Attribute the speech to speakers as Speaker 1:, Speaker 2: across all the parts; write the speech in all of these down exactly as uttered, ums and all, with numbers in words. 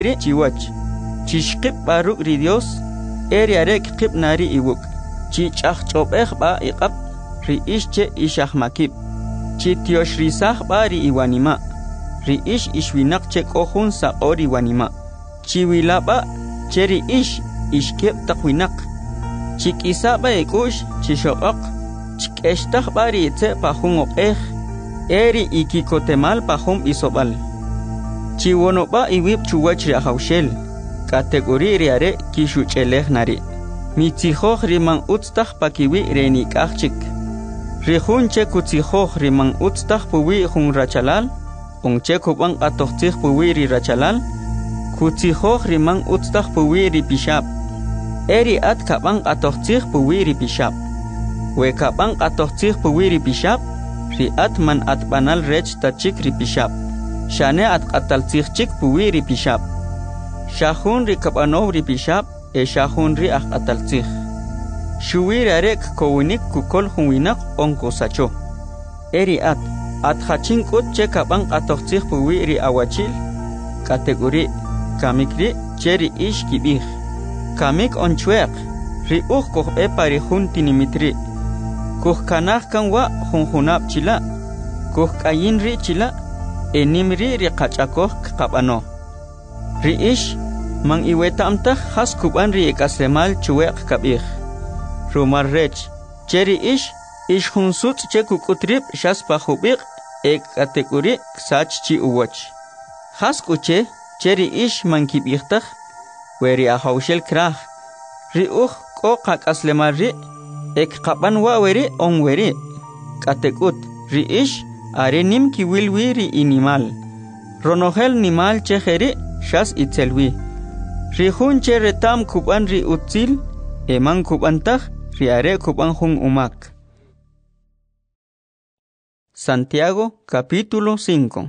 Speaker 1: ri chiwach chishqib baruk ri Dios eri arek qib nari iwuk chichaq chobeh ba iqab ri ishche ishah makib chitiosh risah ba ri iwanima ri ish ishwinak che kohun sa ori wanima chiwilaba cheri ish ishkeb taqwinak chikisaba ekush chishoqaq chikeshtah ba ri tse pahun oqeh eri ikikotemal pahum isobal chiwonoba iwib chuwach ri ahawshel kategori ri are kishu cheleh nari mitzihoj riman utstah pakiwi reni kachik rihun che kutzihoj riman utstah puwi hun rachalal onche kubang atohtih puwi ri rachalal kutzihoj riman utstah puwi ri pishab eri at kabang atohtih puwi ri pishab we kabang atohtih puwi ri pishab ri at man at banal rech tachik ri pishab shane at qataltih chik puwi ri pishab shahun ri kabanov ri pishab e shahun ri ak qataltih shuwir arek kowinik kukol hunwinak onko sacho eri at at hachin ut che kabang atohtih puwi ri awachil kategori kamikri cheri ish kibih kamik onchweq ri uj koh e pari hun tinimitri koh kanah kanwa hun hunab chila koh kayin ri chila enimri ri qachakoh qabano ri ish mang iweta amtah has kuban ri ekasemal chuweq kabih rumar rech cheri ish ish hun sut che kukutrib shas pahubiq ek kategori sach chi uwach has kuche cheri ish man kibihtaj weri ahawshel krah ri uj ko qak aslemar ri ek qaban wa weri on weri katekut ri ish are nim ki wilwi ri inimal ronohel nimal che kheri shas itselwi ri hun che retam kuban ri utzil eman kubantaj ri are kuban hun umak. Santiago capítulo cinco.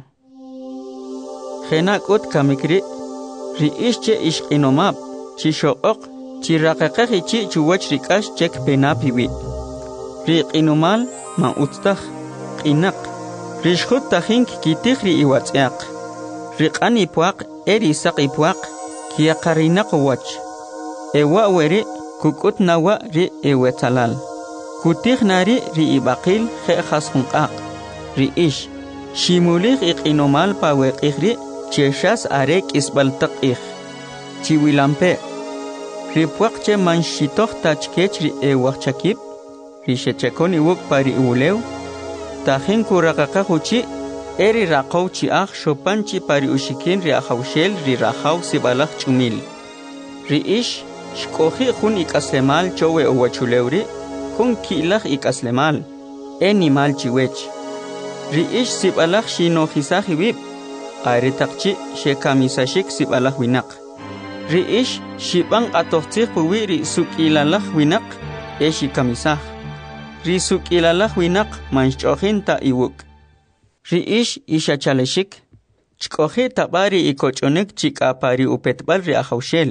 Speaker 1: Genakut kamikri ri ishche ishqinomab chishoqoq chiraqaqaqi chi chuwach rikash chek penapiwi ri qinomal ma utstaj qinaq rishkhut tajink kitij ri iwatz'aq ri q'ani puaq eri saqi puaq kiyaqarinaq wach ewa weri kukut nawa ri ewetsalal kutij nari ri ibaqil je'jas junq'aq ri ish shimulij iq'inomal paweq'ij ri cheshas arek isbaltaq ij chiwilampe ri puaq che manshitoj tachkech ri ewachakib ri shechekon iwuk pari ulew tajin kuraqaqaj uchi eri raqow chi'aj shopanchi pari ushikin ri ahawshel ri rajaw sibalaj ch'umil ri ish shk'oji jun ik'aslemal chowe uwachulew ri jun ki'laj ik'aslemal enimal chiwech ri ish sibalaj shinojisaj iwib are taqchi shekamisashik sibalaj winaq ri ish shib'an q'atojtzij puwi ri suk'ilalaj winaq e shikamisaj ri suk'ilalaj winaq manxch'ojin ta iwuk ri ish ishachaleshik chk'oji tab'ari ikoch'onik chik'apari upetb'al ri ahawshel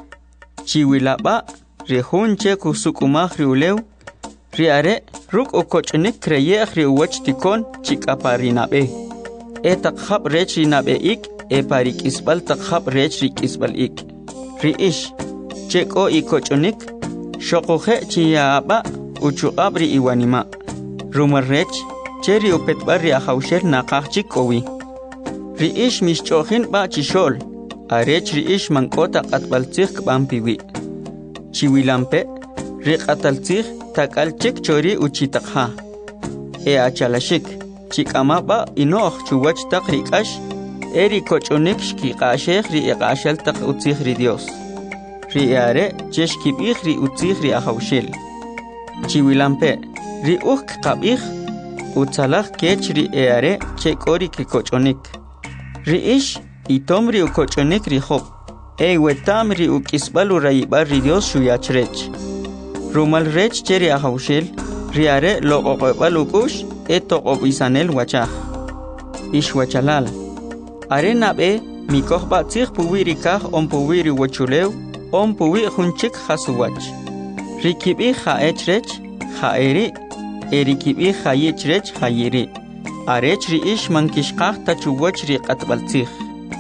Speaker 1: chiwilab'a ri jun che kusuk'umaj ri ulew ri are ruk' ukoch'onik kreyej ri uwach tikon chik'apari nab'ej e taq jab' rech ri nab'e'ik e pari k'isb'al taq jab' rech ri k'isb'al ik ri ish che k'o ikoch'onik xoqoje' chiya'ab'a uchuq'ab' ri iwanima rumar rech che ri upetb'al ri ahawshel naqaj chik k'owi ri ish mixch'ojin b'a chixo'l arech ri ish man k'o taq'atb'altzij k'b'an piwi chiwilampe ri q'ataltzij tak'al chik chori uchi taqja e achalashik chik'amab'a inoj chuwach taq ri k'ax eri koch'onik xkiq'axej ri iq'axal taq utzij ri Dios ri are che xkib'ij ri utzij ri ahawshel chiwilampe ri uj kqab'ij utzalaj kech ri e are che k'o ri kikoch'onik ri ish itom ri ukoch'onik ri job e wetam ri uk'isb'al urayib'al ri Dios xuyach rech rumal rech che ri ahawshel ri are loq'oq'eb'al uk'ux e toq'ob'isanel wachaj ish wachalal are nab'e mikojb'atzij puwi ri kaj on puwi ri wachulew on puwi jun chik jasuwach ri kib'ij ja'ech rech ja'eri e ri kib'ij jayich rech jayiri arech ri ish man kixqaj ta chuwach ri q'atb'altzij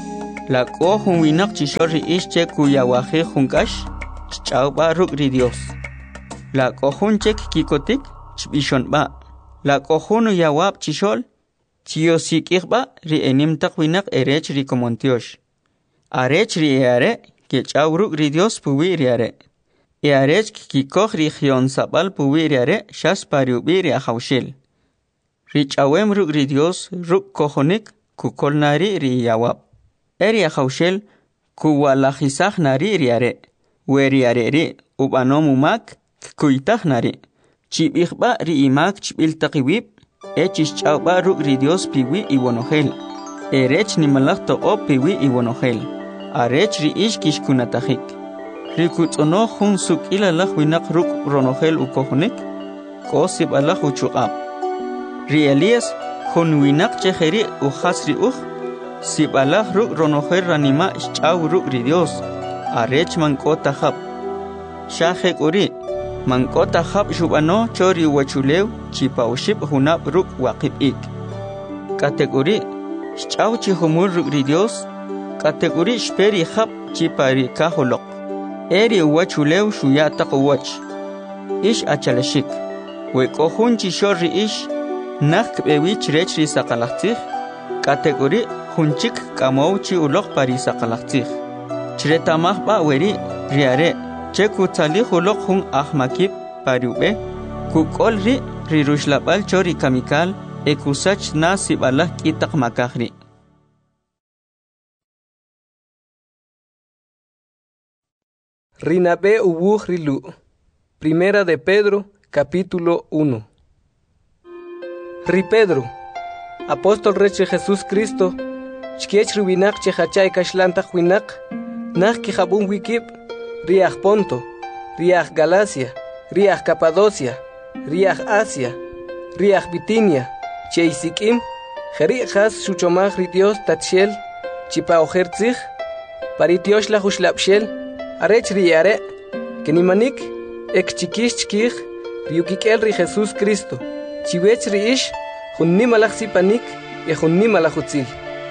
Speaker 1: La ko hun winak chishor ri ische kuyawaje junkash chauba ruk ri Dios. La ko hun chek kikotik chbishon ba. La ko hun yawab chishol chiyosik ikba ri enim tak winak erech ri komontiosh. Arech ri eare que chau ruk ri Dios puwi ri are. Earech kikoj ri gion sabal puwi ri are shas pariubi ri ahaushil. Ri chawem ruk ri Dios ruk kohonik kukol nari ri yawab. Eri ahaushil kuwalajisaj nari ri are. Weri are ri ubanom umak kuitaj nari. Chibijba ri imak chibil takiwib. Echis chauba ruk ri Dios piwi iwonojel. Erech ni malak to o piwi iwonojel. Arech ri ish kishkunatajik. Ri kutsono hun suk ilalaj winak ruk ronojel ukohonik. Kosib alaj uchuqab. Ri Elías hun winak chejeri ujas ri uj. Sib alaj ruk ronojel ranima chau ruk ri Dios. Arech mankota jab. Shajek uri. Mankota jab shubano chori wachulew chipaushib hunab ruk waqib ik. Kategori chau chihumur ruk ri Dios. Kategori shperi jab chipari kaholok. Eri wachulew shuyata wach. Ish achalashik. Wekohun chishori ish. Nak bewich rech ri sakalaktig. Kategori hunchik kamau chi ulok pari sakalaktig. Chretamah ba weri riare. Cheku tali hulok hun ahmakib pariube. Kukol ri rirushlabal chori kamikal. Ekusach na sibalah kitak makahri.
Speaker 2: Rinabe ubuj rilu. Primera de Pedro, capítulo uno. Ri Pedro, apóstol reche Jesús Cristo, chkiech rubinak chehachay kashlantach winak, nach kijabun wikib, riach Ponto, riach Galacia, riach Capadocia, riach Asia, riach Bitinia, cheisikim, jeri has shuchomach ri Dios tatshel, chipa ojertzich, paritiosh la hushlapshel, arech riare, kenimanik, ek chikish chkich, riukikel ri Jesús Cristo, chiwech ri ish, junnimalach sipanik, e junnimalach utzil.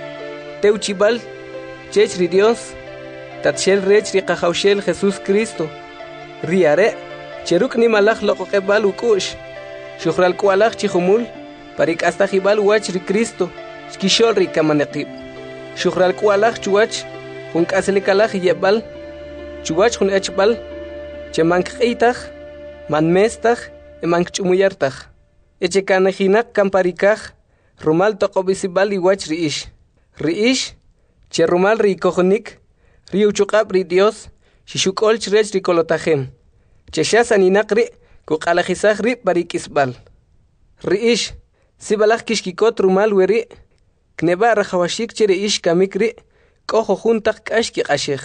Speaker 2: Teuchibal, chech ri Dios, tatshel rech ri kahaushel Jesús Cristo, riare, cheruk nimalach lokokebal ukush, shukhral kualach chihumul, parik hasta jibal wach ri Cristo, skishol ri kamanekib, shukhral kualach chuach, junk aselikalach yebal, chuach jun echbal, chemank eitach, man mestach, emank chumuyartach. Echekanajinak kamparikaj, rumal tokobisibal iwach riish. Riish, che rumal rikojonik, riuchukab ri Dios, shishukol chrech rikolotajem. Che shasaninak ri, kukalajisaj ri parikisbal. Riish, sibalaj kishkikot rumal weri, kneba rajawashik che riish kamik ri, kojo juntak kash kikashej.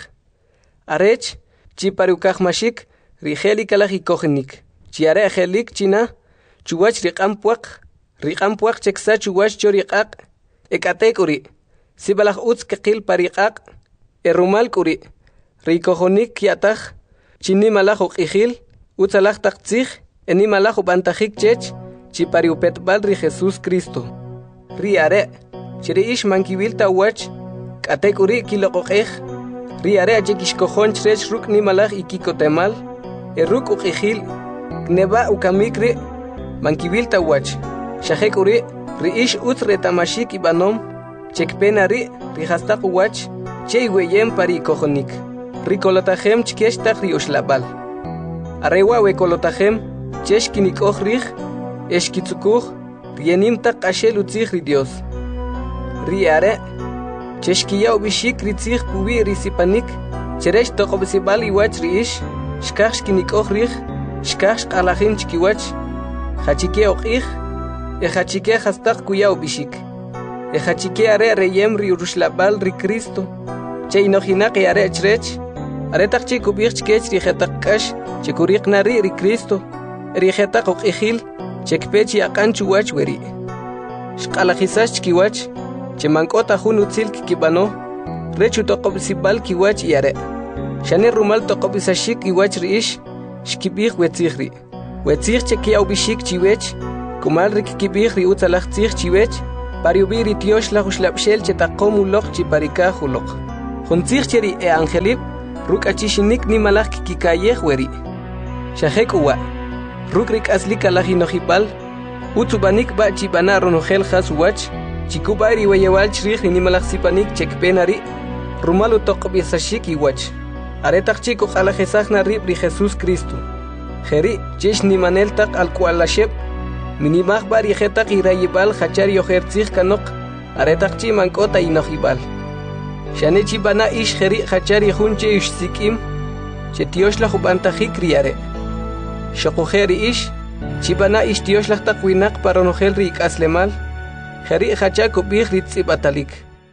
Speaker 2: Arech, chiparukaj mashik, rijeli kalajikojenik. Chiare ajelik china, chuwach riqampuaq, riqampuaq cheksa chuwach choriqaq, ekatek uri, sibalaj utz kaqil pariqaq, erumal kuri, rikojonik kiataj, chinimalaj uqijil, utzalaj taqtzij, enimalaj ubantajik chech, chipariupetbal ri Jesús Cristo. Riare, chiriish mankibil tawach, katek uri kiloqoqej, riare achekishkojon chrech ruk nimalaj ikikotemal, eruk uqijil, kneba ukamikri, mankibil tawach, shajek uri, riish utz retamashik ibanom, chekpena ri, rihastaq uwach, che iweyem pari kojonik, rikolotajem chkeshtaq riushlabal. Arewa wekolotajem, cheshkinikoj rij, eshkitzukuj, rienimtaq ashel utzij ri Dios. Riare, cheshkiya ubishik ritzij puwi risipanik, cheresh toqobisibal iwach riish, shkaj shkinikoj rij, shkaj shqalajin chkiwach, hachike oqij, e hachike hastaq kuya ubishik. E hachike are reyem ri urushlabal ri Cristo, che inojinak e are chrech, are taq che kubij chkech ri jetaq kash, che kuriq nari ri Cristo, ri jetaq oqijil, che kpech yaqan chuwach weri. Shqalajisash chkiwach, che mankota jun utzil kikibano, rechu toqobisibal kiwach yare. Shane rumal toqobisashik iwach riish, shkibij wetzij ri. Wetzij che kia ubishik chiwech, kumal ri kikibij ri utzalaj tzij chiwech, pariubi ri tiosh la hushlapshel che taqom ulok chi parikaj ulok. Juntzircheri e angelib, ruk achishinik ni malak kikayeh weri. Shahek uwa, ruk rik aslika lahinojipal, utsubanik ba chibana ronogel has wach, chikubari wayewal chrich ni malak sipanik chekpenari, rumalu tokobisashik iwach. Aretak chico alajesagna ribri Jesús Cristo. Jeri, chish ni manel tak al kualashep, minimag bari jetak irayibal hachar yohertzig kanok, aretak chi mankota inojibal. Shane chibana ish jeri hachar yhunche ish sikim, chetioshla hubantahik riare. Shokujeri ish, chibana ish tioshla takwinak paronogel rik aslemal, jeri hachako bih ritzibatalik.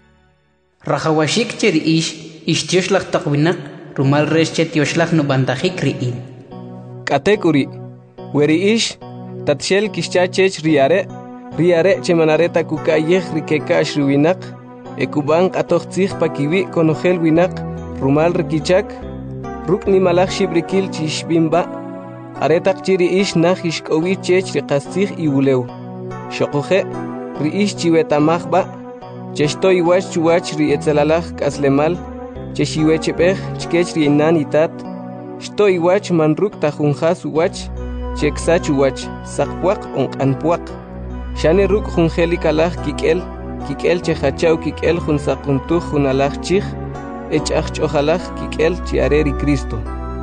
Speaker 3: Rajawashik cheri ish, ish tioshla takwinak, rumal resh chetioshla no bantahik riin.
Speaker 2: Katekuri, weri ish, tatshel kishchachech riare, riare chemanareta kukayeh rikeka ashruwinak, ekuban atochtzig pakiwi konogel winak, rumal rikichak, ruk ni malach shibrikil chishbimba, aretak chiri ish nach ishkowi chech rikastig iwuleu. Shokoje, ri ish chiwetamachba, cheshto iwach chuwach ri etzalalach kaslemal, cheshiwechebech chkech ri inanitat, Shto iwach manruk tajunjas uwach, cheksach uwach, sakpuak onkanpuak. Shane ruk junjeli kalaj kikel, kikel chehachau kikel jun sakuntuj jun alaj chij, echach chojalaj kikel chiareri Cristo.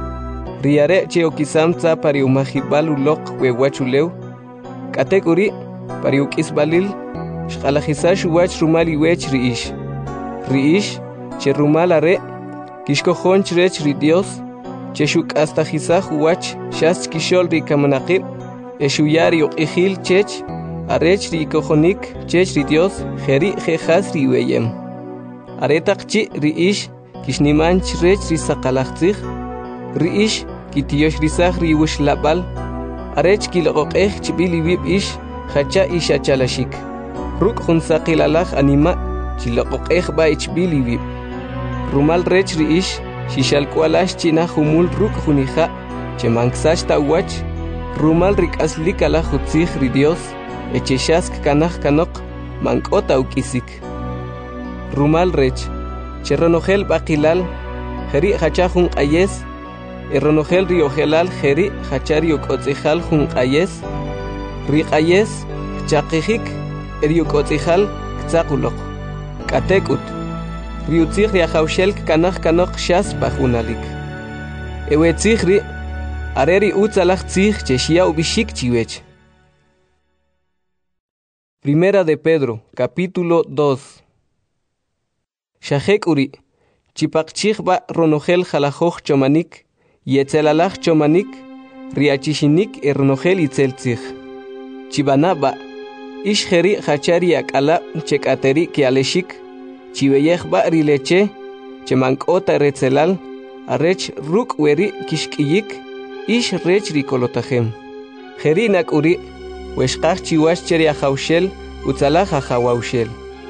Speaker 2: Riare che okisam tza pari umajibal ulok wewachuleu, katekuri pari ukisbalil, shkalajisash uwach rumal iwech riish. Riish, che rumal are, kishkojon chrech ri Dios, Cheshuk hasta jisaj uwach, shas kishol ri kamanakib, eshuyari oqihil chech, arech ri kojonik, chech ri Dios, jeri jejas ri weyem. Aretak chi ri ish, kishniman chrech ri sakalachtzig, ri ish, kitiosh risaj ri wush labal, arech kiloqeh chibili wib ish, hacha isha chalashik. Ruk jun sakilalaj anima, chiloqeh ba ichbili wib. Rumal rech ri ish, Shishal kualash china humul ruk hunija, chemanksash tawach, rumal rik aslika la hutzig ri Dios, echeshask kanaj kanok, mankota ukisik. Rumal rech, cheronogel bakilal, jeri hachajun ayes, eronogel riogelal jeri hachariok otzijal jun ayes, rik ayes, chakijik, eriok otzijal, ktzakulok, katekut. Riutzig riajaushel kanaj kanok shas pajunalik. Ewetzigri, areri utzalach tzig cheshia ubishik chiwech. Primera de Pedro, capítulo dos. Shahek uri, chipakchig ba ronogel jalajoj chomanik, yetzelalach chomanik, riachishinik eronogel itzeltzig. Chibana ba, ishgeri hachari akala chekateri kialeshik, Chiveyej ba rileche, chemankota retzelal, arech ruk weri kishkiyik, ish rech rikolotajem. Jerinak uri, weshkach chiwash cheri ajaushel, utzalaj ajawaushel.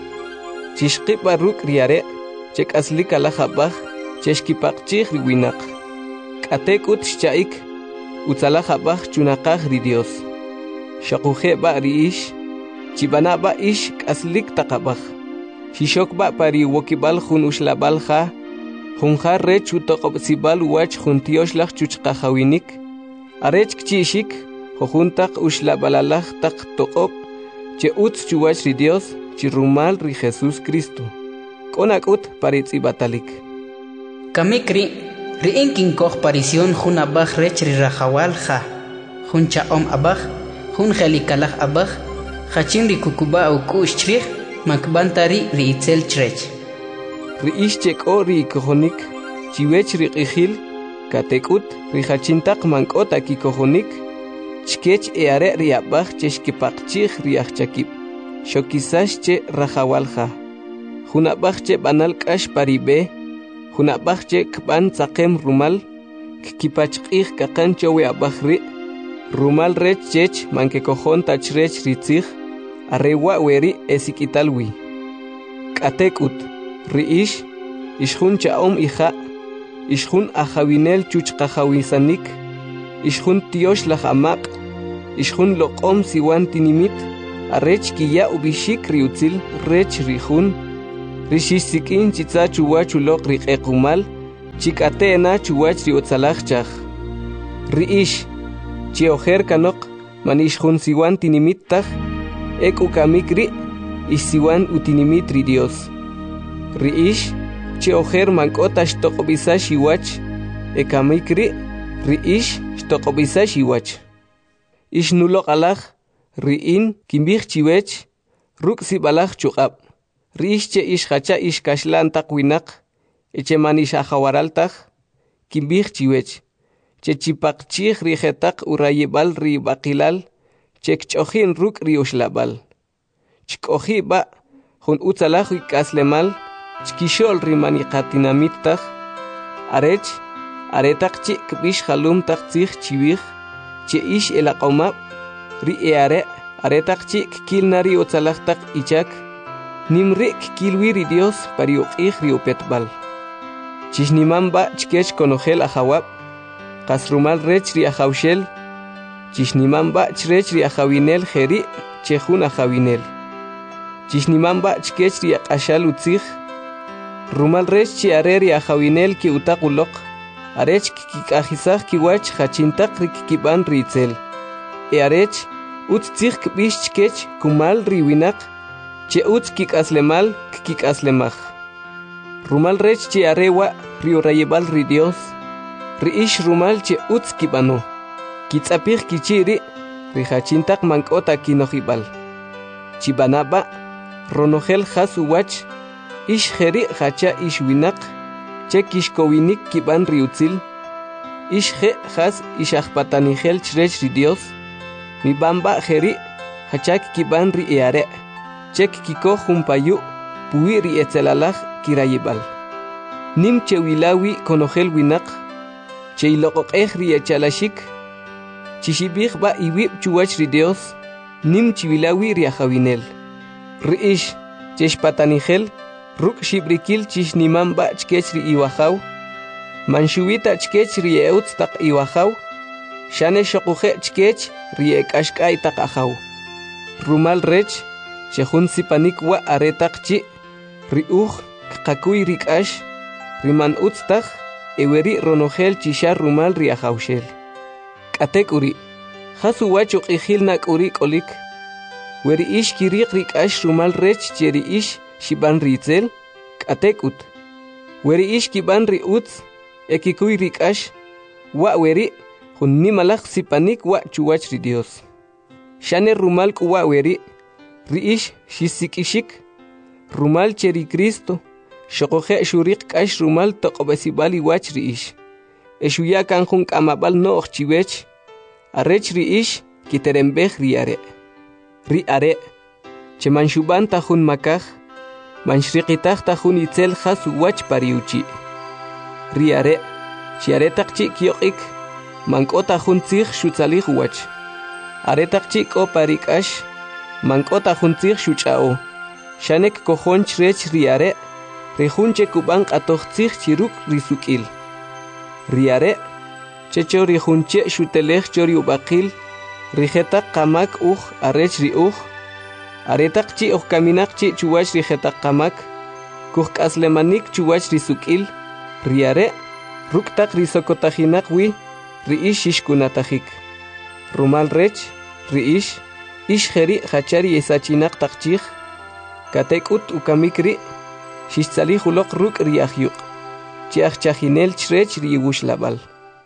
Speaker 2: Chishkip ba ruk riare, chek aslik alajabaj, cheshkipakchig riwinak. Katek ut shchaik, utzalajabaj chunakaj ri Dios. Shakuje ba riish, chibana ba ish kaslik takabaj. Shishok ba pari wokibal jun ushlabal ja, junja rech utokobsibal uwach jun tioshlach chuchkajawinik, arech kchishik, jojuntak ushlabalalaj tak tokob, che utz chuwach ri Dios, chirumal ri Jesús Cristo. Konak ut paritzibatalik.
Speaker 3: Kamikri, ri inkin koj parision jun abaj rech ri rajawal ja, jun chaom abaj, jun jelikalaj abaj, jachin ri kukuba ukush chrij, Makbantari ri itzel chrech.
Speaker 2: Ri ishchek o ri kojonik, chiwech ri qihil, katekut ri hachintak mankota ki kojonik, chkech eare ri abaj cheshkipakchig ri achchakib, shokisash che rajawalja. Junabaj che banal kash paribe, junabaj che kban tzakem rumal, kipachqig kakan chowe abaj ri, rumal rech chech manke kojon tachrech ri tzig, Arrewa weri esikitalwi. Katekut, riish, ishjun chaom ija, ishjun ajawinel chuchkajawisanik, ishjun tiosh lajamak, ishjun loqom siwan tinimit, arrech kiya ubishik riutzil rech rijun, Rishish sikin chitsa chuwach ulok riqequmal chikatena chuwach riotsalachchaj. Riish chiojer kanok manish jun siwan tinimittaj ek ukamikri ish siwan utinimitri Dios. Riish chiojer mankota shtokobisa shiwach ekamikri riish shtokobisa shiwach. Ish nulok alaj riin kimbij chiwech ruk sibalaj chuqab. Riish che ish hacha ish kashlan taq winaq eche manish ajawaraltaj kimbij chiwech. Che chipaqchij rijetaq urayibal ri baqilal che kchojin ruk ri ushlabal. Chkoji ba jun utzalaj ikaslemal chkishol ri maniqatinamittaq arech aretaq chi kbish jalum taq tzij chiwij che ish elaqomab ri eare aretaq chi kilnari utzalaj taq ichak nimri kilwi ri Dios pari uqij ri upetbal. Chishniman ba chkech konojel ajawab Kasrumal rech ri ajawshel, chishniman ba chrech ri ajawinel jeri chejun ajawinel. Chishniman ba chkech ri aqashal utzij, rumal rech chi are ri ajawinel ki utaqulok, arech kikajisaj kiwach hachintaq ri kikiban ri itzel. E arech utzij kbish chkech kumal ri winaq, che utz kikaslemal kikaslemaj. Rumal rech chi arewa ri orayebal ri Dios, Riish rumal che utz kibano. Kitzapij kichiri, rihachintaq mankota kinojibal. Chibanaba, ronojel has uwach, ish jeri hacha ish winaq, che kishkowinik kiban riutzil. Ish je has ish ajpatanijel chrech ri Dios. Mi bamba jeri, hachak kiban ri eare. Chek kiko jumpayu, puwi ri etzelalaj kirayibal. Nim che wilawi konojel winaq, che iloqoqej ri echalashik, chishibij ba iwib chuwach ri Dios, nim chiwilawi ri ajawinel. Riish, cheshpatanijel, ruk shibrikil chishniman ba chkech ri iwajaw, manshuwita chkech ri eutz taq iwajaw, shane shoquje chkech ri ekashkay taq ajaw. Rumal rech, chejun sipanik wa aretaq chi, ri uj kqakuy ri k'ash, riman utz taq, eweri ronojel chishar rumal ri ajawshel. K'atek uri, jasu wacho q'ijil nak uri k'olik, weri ish kiriq ri k'ash rumal rech cheri ish shiban ri itzel, k'atek ut. Weri ish kiban ri utz, ekikuy ri k'ash, wa weri jun nimalaj sipanik wa chuwach ri Dios. Shane rumal k'uwa weri, ri ish shisik'ishik, rumal cheri Cristo, Shoqoje shuriq k'ash rumal toqobesibal iwach ri ish. Eshuya kanjun k'amabal no'oj chiwech, arech ri ish kiterembej ri are. Ri are, che manshuban tajun makaj, manshriqitaj tajun itzel jas uwach pariuchi. Ri are, chi aretaq chi kyoqik, mank'o tajun tzij shutzalij uwach. Aretaq chi k'o pari k'ash, mank'o tajun tzij shuch'a'o. Shanek kojon chrech ri are, Rejunche kuban qatoj tzij chiruk risukil. Riare, checho rijunche shutelej chori ubaqil, rijetaq qamak uj arech ri uj, aretaq chi uj kaminak chi chuwach rijetaq qamak, kuj k'aslemanik chuwach risukil, riare, ruktaq risokotajinak wi, riish ishkunatajik. Rumal rech, riish, ish jeri hachari esachinak taqchij, katekut ukamikri, Shishtzalij ulok ruk ri ahyuq, chiaj chajinel chrech ri labal.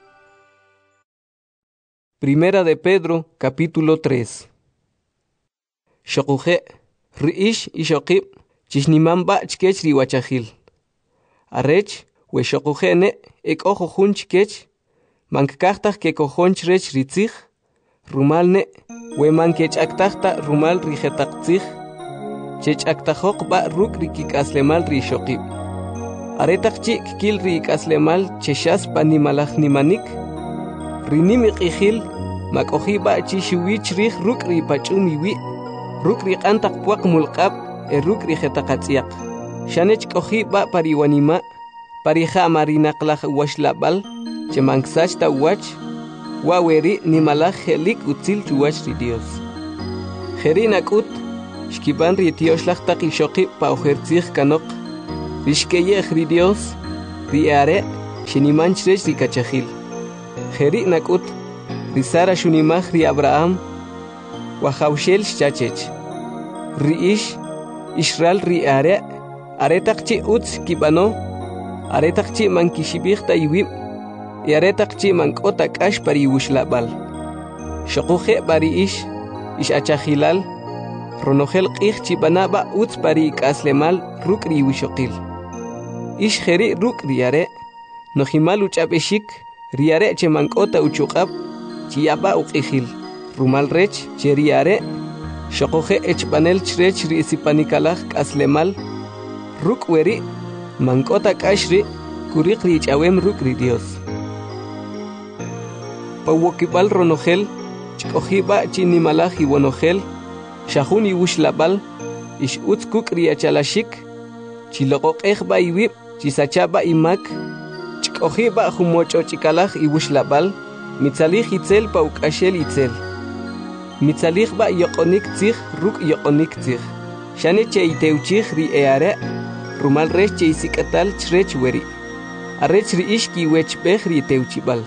Speaker 2: Primera de Pedro, capítulo tres. Shokuje, riish ishokib, chishniman ba chkech ri wachajil. Arech, we shokujene, ek ojo jun chkech, mankajtaj ke kojon chrech ri tzij, rumalne, we mankech aktajta rumal ri jetaq tzij, Chech aktajok ba ruk ri kikaslemal ri shokib. Aretaq chi kikil ri ikaslemal cheshas panimalaj nimanik. Rinimi qijil makoji ba chi shiwich rij ruk ri pachumi wi. Ruk ri qantaq puaq mulqab e ruk ri jetaqatsiaq. Shanech koji ba pariwanima parija marinaqlaj washlabal che manksach ta wach. Waweri nimalaj helik utzil chuwach ri Dios. Jerinak ut Shkiban ri tiosh lach taq ishoqib pa ujertzij kanok rishkeye ri Dios riare shinimanchresh ri kachahil Jeri nakut ri Sara shunimaj ri Abraham wajawshel chachech riish Israel riare aretaqchi utz kibano aretaqchi mankishibihta iwib y aretaqchi mankota kash pari wushlabal shokuje bari ish ish achahilal ronogel qih chibanaba utz pari kaslemal rukri wishokil ish jeri ruk riare nohimal uchabeshik riare che mankota uchuqab chiyaba uqihil rumal rech che riare shokuje echbanel chrech ri isipanikalaj kaslemal ruk weri mankota kashri kurik ri chawem ruk ri Dios pawokibal ronogel chkojiba chinimalaj iwonogel shahun iwushlabal ish utz kuk ri achalashik chiloqoqejba iwib chisachaba imak chkojiba jumocho chikalaj iwushlabal mitzalij itzel paukashel itzel mitzalij ba yoqonik tzij ruk yoqonik tzij shane che iteuchij ri eare rumal rech che isikatal chrech weri arech ri ishki wech bej ri teuchibal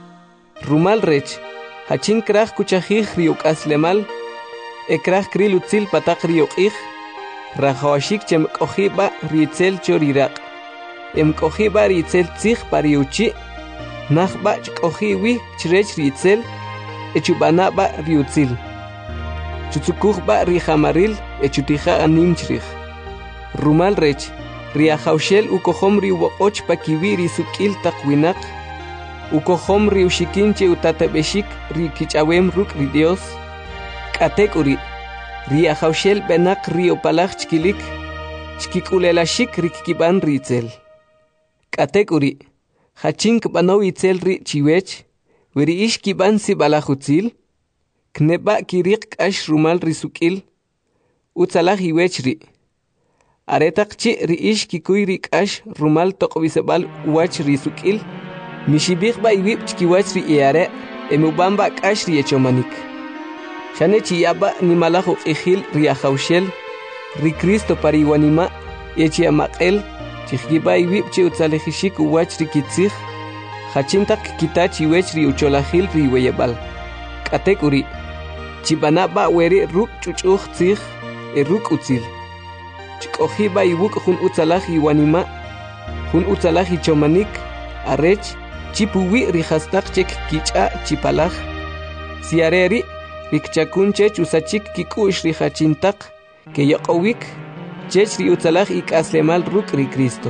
Speaker 2: rumal rech hachin kraj kuchajij ri ukaslemal ekraj kril utzil patak ri uqij rajawashik chem kojiba ri itzel choriraq em kojiba ri itzel tzij pari uchi najba chkojiwi chrech ri itzel echubanaba ri utzil chutzukujba ri jamaril echutija anim chrij rumal rech riajawshel ukojom ri uboqoch pakiwi ri sukil taqwinaq ukojom ri ushikinche utatabeshik ri kichawem ruk ri Dios k'atek'uri riajawshel benaq ri opalaj chkilik chkikulelashik ri kikiban ri itzel k'atek'uri hachin kbanow itzel ri chiwech weri ish kiban si balaj utzil kneba kiriq k'ash rumal ri sukil utzalaj iwech ri aretaqchi ri ish kikuy ri k'ash rumal toqbisebal wach ri sukil mishibij ba iwib chkiwach ri iare emubamba k'ash ri echomanik shane chiyaba nimalaj uq'ijil ri ajawshel ri Cristo pariwanima echiamaq'el chijkiba iwib chi utzalejishik uwach ri kitzij hachintaq kitach iwech ri ucholajil ri weyebal k'atek'uri chibanaba weri ruk ch'uch'uj tzij e ruk utzil chk'ojiba iwuk jun utzalaj iwanima jun utzalaj ichomanik arech chipuwi ri jastaq chek kich'a chipalaj siareri rikchakun chech usachik kikush ri hachintaq ke yoqowik chech ri utzalaj ik'aslemal ruk ri Cristo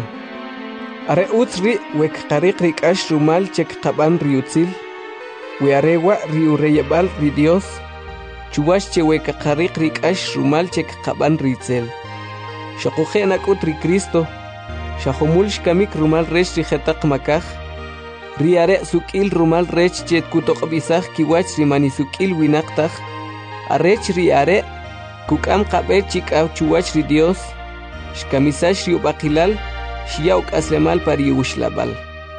Speaker 2: are utz ri wek qariq ri k'ash rumal chek qaban ri utzil we arewa ri ureyebal ri Dios chuwash che wek qariq ri k'ash rumal chek qaban ri itzel shokuje nakut ri Cristo shahumul shkamik rumal rech ri jetaq makaj ri are sukil rumal rech chet kutoqbisaj kiwach ri mani sukil winaqtaj arech ri are kuk'am qabe chik'aw chuwach ri Dios shkamisash ri ubaqilal shiyaw k'aslemal pari wushlabal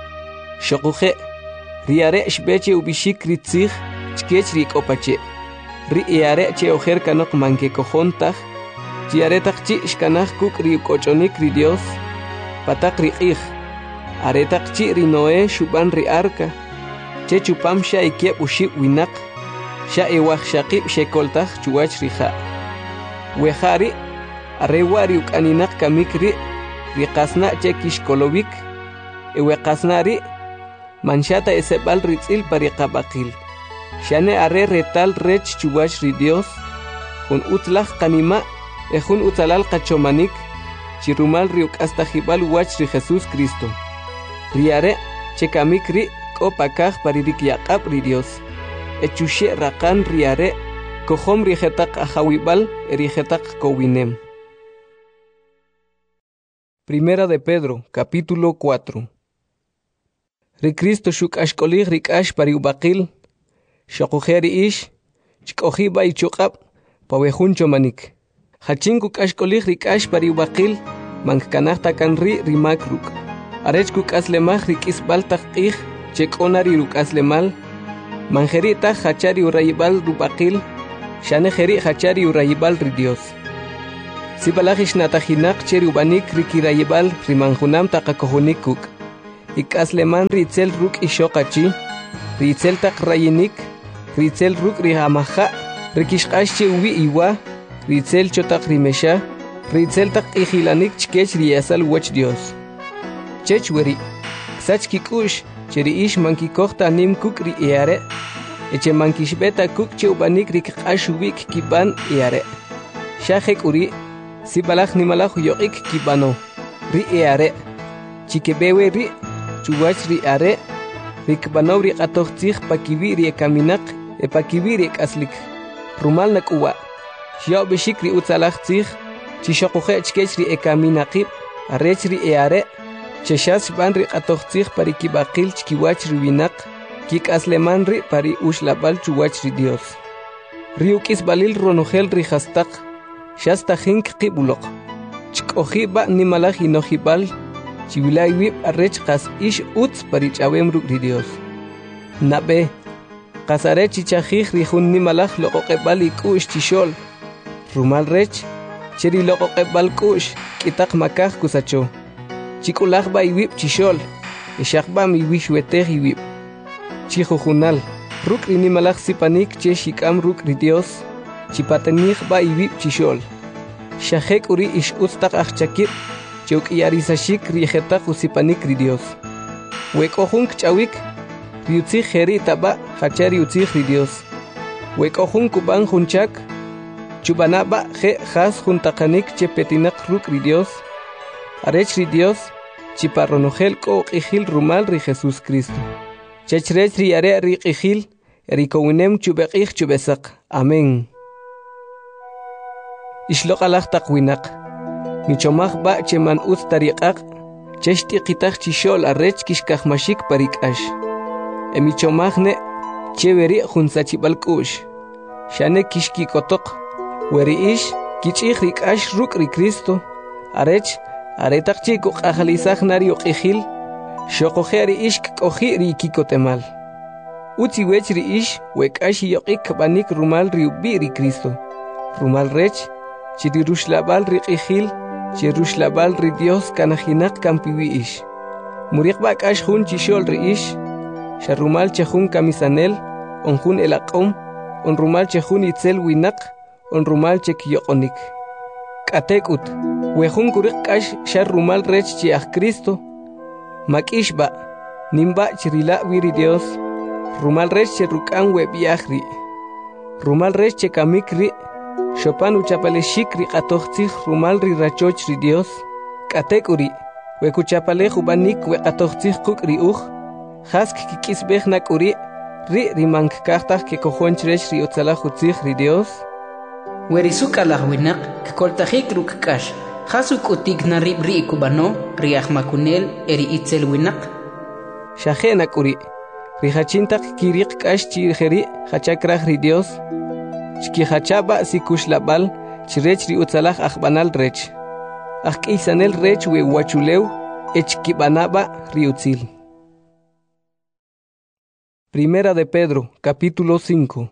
Speaker 2: shokuje ri are shbeche ubishik ri tzij chkech ri k'opache ri iare che ojer kanok manke kojontaj chi aretaqchi shkanaj kuk ri kochonik ri Dios patak ri q'ij aretaqchi ri Noé shuban ri arca che chupam sha ikieb ushib winaq sha iwaj shaqib shekoltaj chuwach ri ja wejari arewa ri uk'aninaq kamik ri ri qasna che kishkolowik ewe qasna ri manshata esebal ri tz'il pari qabaqil shane are retal rech chuwach ri Dios jun utlaj qanima e jun utzalal qachomanik chirumal ri uk'astajibal wach ri Jesús Cristo ri are chekamik ri k'opakaj pari ri kyaq'ab ri Dios echushe raqan ri are kojom ri jetaq ajawibal ri jetaq kowinem. Primera de Pedro, capítulo cuatro. Ri Cristo shuk ashkolij ri k'ash pari ubaqil shokuje ri ish chk'ojiba ichuq'ab pawejun chomanik hachinku k'ashkolij ri k'ash pari ubaqil mankanaj takan ri ri makruk arech kuk'aslemaj ri k'isbal taq q'ij chek'ona ri ruk'aslemal manjeri taj hachari urayibal rubaqil shane jeri hachari urayibal ri Dios Sibalajish natajinak cheri ubanik rikirayibal rimanjunam taqakojunikuk. Ikasleman ritzel ruk ishokachi, ritzel tak rayinik, ritzel ruk rihamaja, rikishkashi ubi iwa, ritzel chotak rimesha, ritzel tak ijilanik chkech riyasal wach Dios. Chech weri, ksach kikush, cheri ish mankikohta nim kuk ri eare, eche mankishbeta kuk che ubanik rikikash ubik kiban eare. Shahek uri, sibalaj nimalaj yoik kibano, ri eare, chikebewe ri, chuwach ri are, rikbano ri atochtich pakibi ri ekaminak, e pakibi ri ekaslik, rumal nak uwa, shiao beshik ri utzalaj tzich, chishokuche chkech ri ekaminakib, arech ri eare, cheshas ban ri atochtich parikibakil chkiwach ri winak, kik asleman ri pari ushlabal chuwach ri Dios. Riukis balil ronogel ri hastak, shasta hink qibulok, chkoji ba nimalaj inojibal, chivilay wib arrech kas ish utz parichawem ruk ri Dios. Nabe, kasare chichajij rijun nimalaj loqoqebal ikush chishol, rumal rech, cheri loqoqebal kush, kitak makaj kusacho. Chikulaj ba iwib chishol, ishakba mi wishwetej iwib. Chijujunal, ruk ri nimalaj sipanik che shikam ruk ri Dios, chipatenij ba iwib chishol. Shajek uri ish utztak achchakir, Chuk yarisashik rijetaq usipanik ri Dios. Wekojun kchawik, riutzij jeri taba hacha riutzij ri Dios. Wekojun kuban junchak, chubanaba je has juntakanik che petinak ruk ri Dios. Arech ri Dios, chiparronogel ko qijil rumal ri Jesús Cristo. Chechrech ri are ri qijil, erikowinem chubeqij chubesak. Amén. Ishloqalaj taqwinak. Michomaj ba cheman uz tariqaq, cheshti qitaq chishol arrech kishkajmashik parikash. E michomaj ne, cheveri junsachibal kush. Shane kishki kotok, weri ish, kichij rikash ruk ri Cristo. Arech, aretaq chiku qajalizaj nari uqijil, shokojeri ish kkoji ri kikotemal. Utzi wech ri ish, wekash yoqik banik rumal ri ubi ri Cristo. Rumal rech, chiri rushlabal ri qijil, Cheruslabal ri Dios kanajinak kampiwi ish. Murik bak ash hun chishol ri ish. Sharumal chehun kamisanel, onjun elaqom, onrumal chehun itzel winak, onrumal chekyokonik. Katekut, wehun kurik ash sharumal rech chiach Cristo. Makishba, nimba chirila wiri Dios. Rumal rech cherukan webiachri. Rumal rech chekamikri. Chopan uchapale shikri qatochtij rumal ri rachoch ri Dios. Katekuri, wekuchapale jubanik wekatochtij kuk ri uj. Hask kikisbej nakuri, ri rimank kartaj ke kojonchrech ri utzalaj utzij ri Dios.
Speaker 3: Werisuka lajwinak, kkoltajik ruk kash. Hasuk utik narib ri kubano, ri ahmakunel eri itzel winak.
Speaker 2: Shaje nakuri, ri hachintak kirik kash chirjeri hachakraj ri Dios. Chkihachaba sikushlabal, chirech ri utzalaj ajbanal rech. Ajkisanel rech we wachuleu, echkibanaba riutzil. Primera de Pedro, capítulo cinco.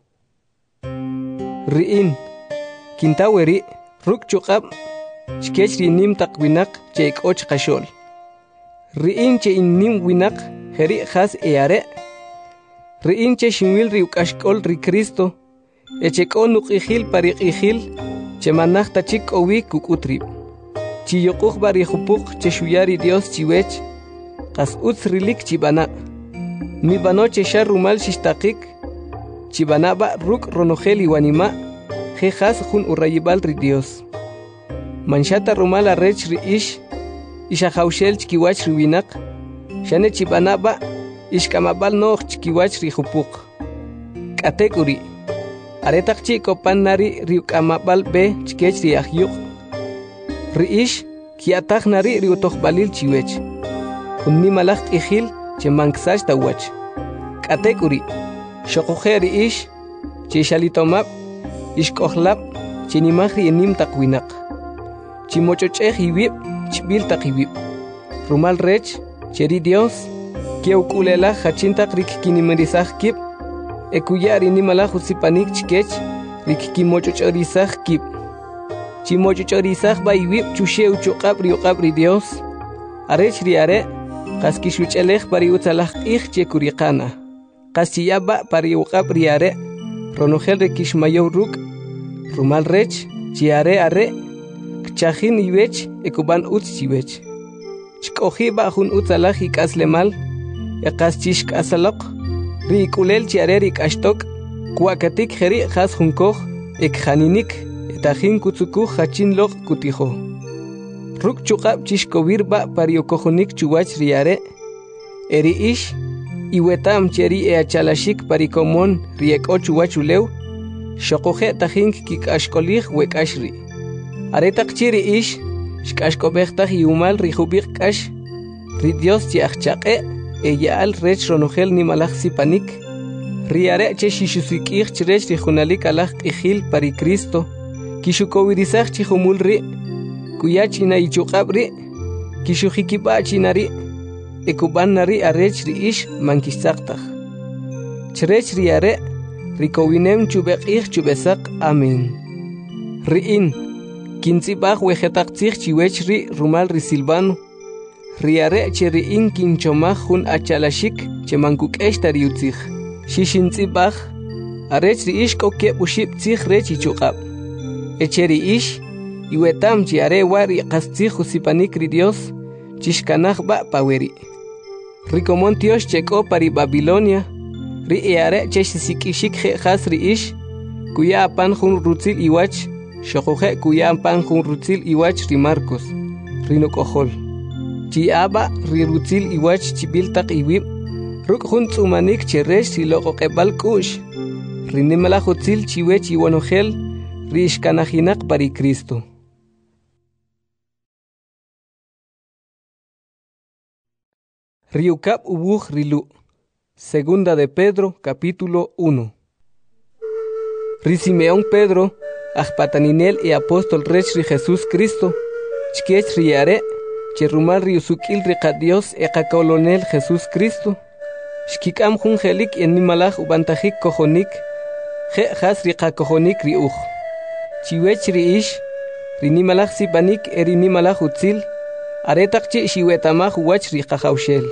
Speaker 2: Riin, kintaweri, ruk chukab, chkech rinim takwinak, cheik och kashol. Riin che innim winak, heri has eare. Riin che shinwil riukashkol ri Cristo, Echekon uqijil pariqijil, chemanaj tachik owi kukutrib. Chiyokuj barijupuk cheshuyari Dios chiwech, kas utz rilik chibana. Mi bano cheshar rumal shishtakik, chibanaba ruk ronogel iwanima, jejas jun urayibal ri Dios. Manshata rumal arrech ri ish, ishajaushel chkiwach riwinak, shane chibanaba, ishkamabal noch chkiwach rijupuk. Katekuri. Aretak chiko pan nari riukamabal be chkech riahyuk. Riish kiatak nari riutoch balil chiwech. Unni malach ihil che manksash tawach. Katekuri. Shokoje riish che shalitomab ishkohlab che nimahri enim takwinak. Chimochocheh iwib chbil takiwib. Rumal rech cheri Dios kieukulela hachintak rikkinimirizaj kib. Ekuyari ni malaju sipanik chkech, rikikimochochorizaj kip. chimochochorisaj ba iwib chusheu chuqab riuqab ri Dios arech ri are qaskishuchelej pari utzalaj ij chekuriqana qasiyaba pari uqab ri are ronojel re kishmayow ruk rumal rech chi are are kchajin iwech ekuban utz chiwech chkoji ba jun utzalaj ikaslemal eqaschish kasaloq ri kulel chi are ri kashtok kuakatik jeri khas junkoj ekjaninik etajin kutsukuj hachin loq kutijo ruk chuqab chishkovir ba pariokojonik chuwach ri are eri ish iwetam cheri e achalashik parikomon ri eko chuwachulew shoqoje tajin kikashkolij wekashri aretaq chiri ish shkashkobejtaj yumal ri jubik kash ri Dios chi achaqe e yaal rech ronojel nimalaj sipanik ri are che shishusikij chirech ri junalik alaj qijil pari Cristo kishukowirisaj chi jumul ri kuyachina ichuqab ri kishujikiba chinari ekuban nari arech ri ish mankisaqtaj chirech ri are rikowinem chubeqij chubesaq amen riin kintzibaj wejetaqtzij chiwech ri rumal ri Silvano ri are che riin kinchomaj jun achalashik che mankuk'ex tariutzij xixintzibaj arech ri ish k'okeb uxib tzij rech ichuqab eche ri ish iwetam chi are war iqastzij usipanik ri Dios chishkanaj ba paweri rikomon tiox chek'o pari Babilonia ri e are che xisik'ixik je'jas ri ish kuya apan jun rutzil iwach xoqoje kuya apan jun rutzil iwach ri Marcos ri nok'ojol chi aba ri rutzil iwach chibiltaq iwib ruk jun tz'umanik cherex ri loqoqeb'al k'u'x ri nimalaj utzil chiwech iwonojel ri ixkanajinaq pari Cristo. Riukab ubuj rilu. Segunda de Pedro, capítulo uno. Ri Simeón Pedro, ajpataninel y apóstol rech ri Jesús Cristo, chkech ri are, cherumal ri usukil ri Dios e kolonel Jesús Cristo, shkikam jun jelik en nimalaj ubantajik kojonik, je jas ri kojonik ri uj. Chiwech ri ish, ri nimalaj sipanik e ri nimalaj utzil, aretak chi shiwetamaj wach ri qajawshel.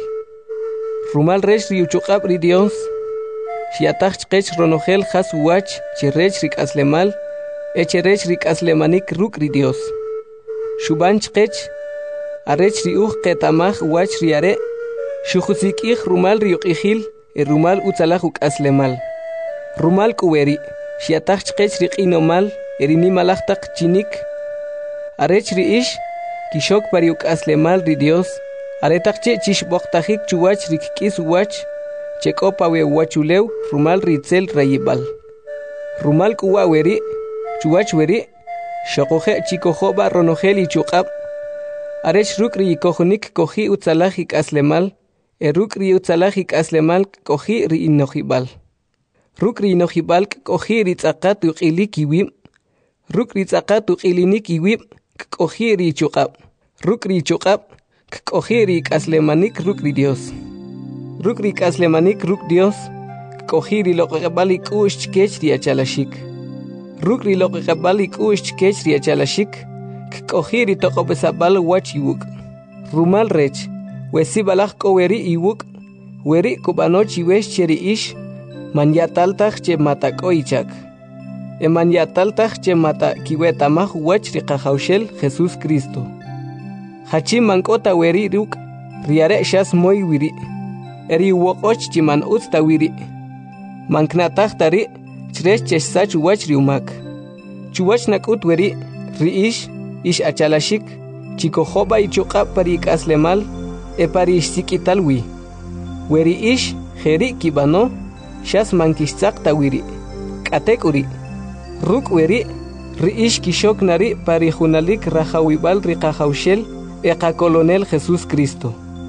Speaker 2: Rumal rech ri uchuqab ri Dios, shiataj chqech ronojel jas wach chirech ri k'aslemal, echerech ri k'aslemanik ruk ri Dios. Shuban chqech, arech ri uj qetamaj wach ri are, shujusikij rumal ri uqijil e rumal utzalaj uk'aslemal. Rumal kuweri, shiataj chqech ri q'inomal e ri nimalaj taq chinik, arech ri ish, kishok pari uk'aslemal ri Dios, aretaq che chishboqtajik chuwach ri k'is wach, chek'opa we wachulew rumal ri tzel rayibal. Rumal kuwa weri, chuwach weri, shoqoje chikojoba ronojel ichuqab, arech ruk ri ikojonik koji utzalaj ik'aslemal, e ruk ri utzalaj ik'aslemal koji ri inojibal. Ruk ri inojibal koji ri tz'aqat uq'ilik iwib, ruk ri tz'aqat uq'ilinik iwib, koji ri ichuqab, ruk ri ichuqab, koji ri ik'aslemanik ruk ri Dios. Ruk ri ik'aslemanik ruk Dios, koji ri loqeqeb'al ik'u'x chkech ri achalashik. Ruk ri loqeqeb'al ik'u'x chkech ri achalashik, koji ri toq'ob'esab'al wach iwuk'. Rumal rech, wesibalaj k'o weri iwuk', weri kub'anol chiwex che ri ix, manyataltaj che matak'o ichak. E manyataltaj che mata kiwetamaj wach ri qajawshel Jesús Cristo. Hachim mank'ota weri ruk', ri are xas moy wiri. Eri woq'och chi man utz ta wiri. Manknataj tari, chrex chexsach wach ri umak. Chuwach nak'ut weri, ri ix, ix achalashik, chikojoba ichuqab pari ik'aslemal, e pari ixsik'ital wi. Weri ix, jeri kibano, xas mankixtzaq ta wiri. K'atek uri. Ruk weri, ri ix kishok nari pari junalik rajawibal ri qajawshel, e qakolonel Jesús Cristo.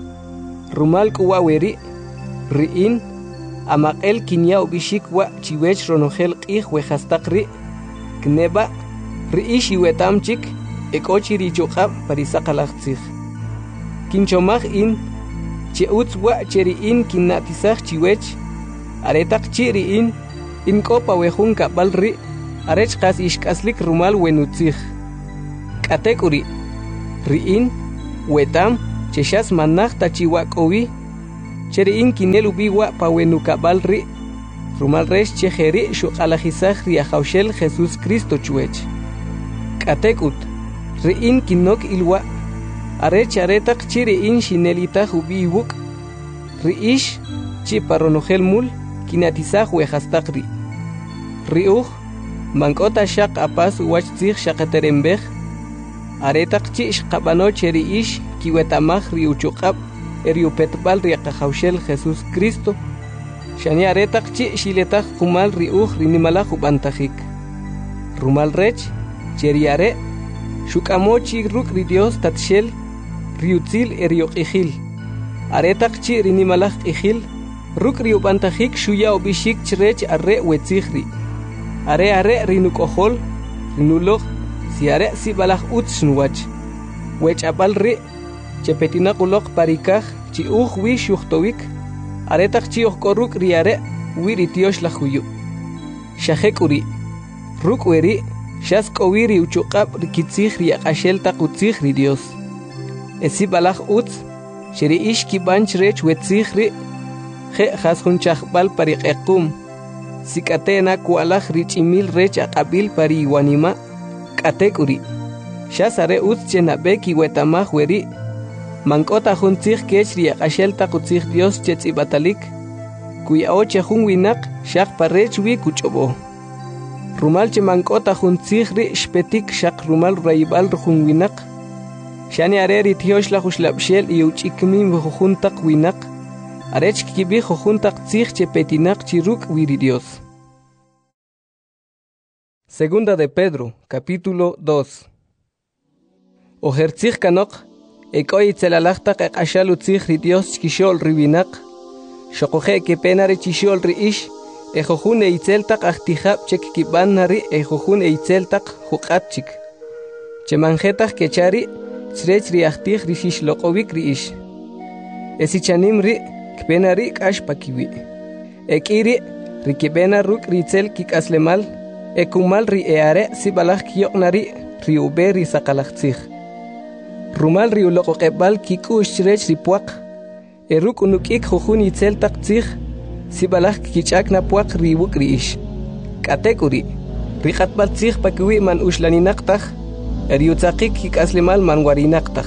Speaker 2: Rumal kuwa weri, riin, amaqel kinya ubishik wa chiwech ronojel q'ij wejastaq ri, kneba, ri ix iwetamchik, ek'ochi ri chuqab parisaqalaj tzij. Kinchomaj in, che utz wa che riin kinnatisaj chiwech, aretaq chi riin, in k'opa wejun kab'al ri, arech qas ixk'aslik rumal wenutzij. Katekuri, riin, wetam, cheshas manakta chiwakowi, cheriin kinelu biwa pawenukabal ri, rumal resh chejeri shukalajisaj riajaushel Jesús Cristo chuech. Katekut, riin kinok ilwa, arech aretak chiriin shinelita hubiwuk, riish, chiparonojel mul, kinatizaj wejastakri. Riuj, mankota shak apas wachtzig shakaterembej, aretak chi shkabano cheriish kiwetamaj riuchukab, eriupetbal riakajaushel Jesús Cristo, shani aretak chi shiletaj kumal riuj rinimalaj ubantajik. Rumal rech, cheriare, shukamochi ruk ri Dios tatshel, riutzil eriokijil. Aretak chi rinimalaj ijil, ruk riubantajik shuya obishik chrech arre wetzigri. Are are rinukojol, rinuloj, si are si balaj utz nuwach. Wech apal ri, chepetinakulok parikaj, chi uj wi shuhtowik, aretak chi ojkoruk riare, wi ritiosh la huyu. Shahek uri, ruk weri, shas kowiri uchukab rikitzig riakashel takutzig ri Dios. Esi balaj utz, sheri ish kibanch rech wetzig ri, je jasunchajbal parik ekum. Sikatena kualaj richimil rech akabil pari iwanima, katekuri. Shasare utz chenabeki wetamaj weri, mankota juntzig kech riakashel takutzig Dios chetzibatalik, kuya oche jun winak shak parech wi kuchobo. Rumal che mankota juntzig ri shpetik shak rumal raibal jun winak, shani are ritiosh la jushlabshel y uchikmin jujuntak winak, arech kibi jujuntak tzig chepetinak chiruk wiri Dios. Segunda de Pedro, capítulo dos. Ojertzig kanok, ekoy tzelalachtak ekashalu tzig ri Dios chkishol ribinak, shokoje ke penare chishol ri ish, ejojun eitzeltak achtijab chek kiban nari ejojun eitzeltak jukatchik. Chemanjetak kechari, tzrech ri achtij ri shishlokovik ri ish. Esichanim ri, kpenari kash pakiwi. Ekiri, ri kibena ruk ritzel kikaslemal, ekumal ri eare si balaj kiyoknari, ri ube ri sakalachtzig. Rumal ri ulokokebal kikush tzrech ri puak, eruk unukik jujun itzel taktzig, si balaj kichak na puak ri wuk ri ish. Katekuri, ri katbal tzig pakiwi man ushlaninaktach, eriutzakik kikaslemal man warinaktaj.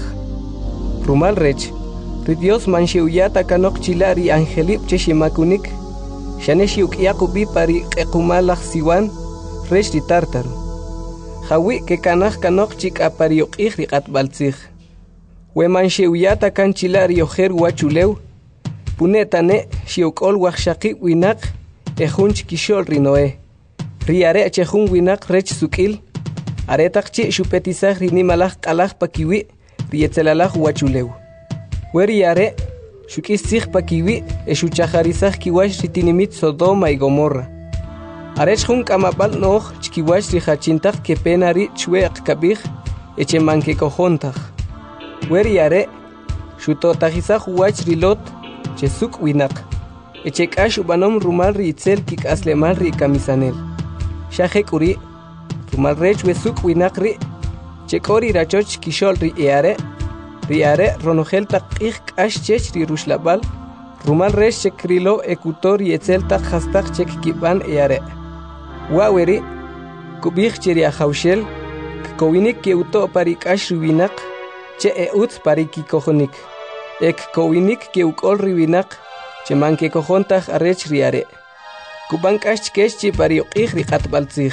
Speaker 2: Rumal rech, ri Dios man shiuyata kanok chilari angelip cheshimakunik, shaneshiuk yakubi pari ekumalaj siwan, rech ri tartaru. Jawi ke kanaj kanok chik apariok ij ri katbaltzig. We man shiuyata kan chilari ojer wachulew, punetane shiukol wachshaki winak, ejun chikishol ri Noé. Ri are chejun winak rech sukil, aretak chi shupetizaj ri nimalaj kalaj pakiwi, ri etzelalaj wachulew. Weri are, shukistzig pakiwi, eshuchajarizaj kiwash ritinimit Sodoma y Gomorra. Arech jun kamapal noj, chkiwash rijachintaj kepenari chweak kabij, eche mankekojontaj. Weri are, shutotajizaj wach rilot, chesuk winak. Eche kash ubanom rumal ritzel kik aslemal ri kamisanel. Shahek uri, rumal rech wesuk winak ri, chekori rachoch kishol ri eare, riare ronogel takij kash chech ri rushlabal, rumal resh chekrilo ekutor y etzel tak hastak chek kiban eare. Waweri, kubij cheri ajaushel, kowinik keuto pari kash ribinak, che eutz pari kikojonik. Ek kowinik keukol ribinak, che manke kojontaj arech riare. Kuban kash chkesh pari okij ri katbaltzig.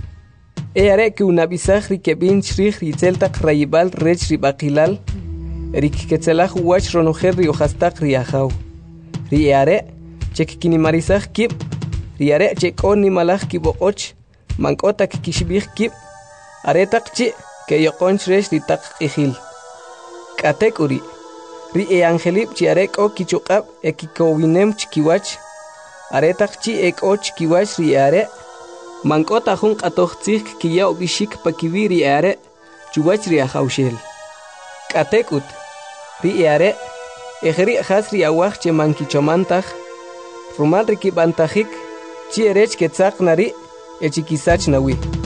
Speaker 2: Eare ke unabizaj ri kebin chrij ri tzeltak rayibal rech ri bakilal, Erik ketzelaj wach ronojer ri ojastak riajau. Riare, chek kinimarizaj kip, riare chek on nimalaj kiboch, mankotak kishbij kip, aretak chi, ke yokonch resh ri tak ijil. Katekuri, ri e angelip chi arek o kichukab e kikowinem chkiwach, aretak chi ek o chkiwach riare, mankota jun katochtzik kiyao bishik pakiwi riare, chuwach riajaushel. Katekut, ri eare, ejeri hasri awaj che mankichomantaj, rumal rikibantajik, chi erech ketzak nari, echikisach nawi.